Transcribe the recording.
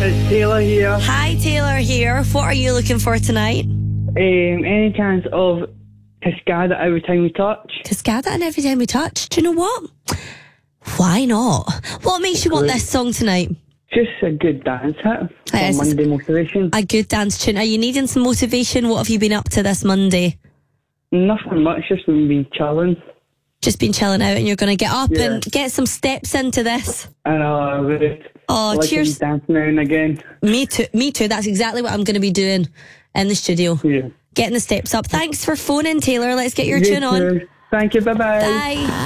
It's Taylor here. Hi, Taylor here. What are you looking for tonight? Any chance of Cascada every time we touch? Cascada and Every Time We Touch. Do you know what? Why not? What makes you want this song tonight? Just a good dance hit for Yes. Monday motivation. A good dance tune. Are you needing some motivation? What have you been up to this Monday? Nothing much, just been chilling. Just been chilling out and you're going to get up Yeah. and get some steps into this. And I would Oh, like cheers. to dance now and again. Me too. That's exactly what I'm going to be doing in the studio. Yeah. Getting the steps up. Thanks for phoning, Taylor. Let's get your You tune on. too. Thank you, bye-bye. Bye.